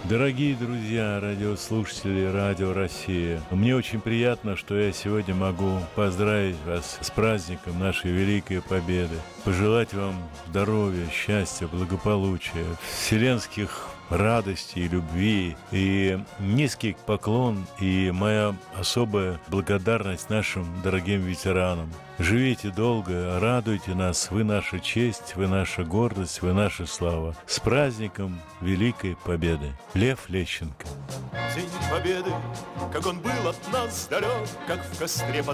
Дорогие друзья, радиослушатели Радио Россия, мне очень приятно, что я сегодня могу поздравить вас с праздником нашей великой победы, пожелать вам здоровья, счастья, благополучия, вселенских радости и любви, и низкий поклон, и моя особая благодарность нашим дорогим ветеранам. Живите долго, радуйте нас, вы наша честь, вы наша гордость, вы наша слава. С праздником Великой Победы! Лев Лещенко. День Победы, как он был от нас далек, как в костре